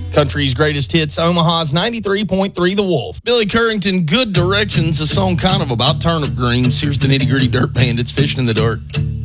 Country's greatest hits, Omaha's 93.3 The Wolf. Billy Currington, Good Directions, a song kind of about turnip greens. Here's the Nitty Gritty Dirt Bandits, Fishing in the Dark.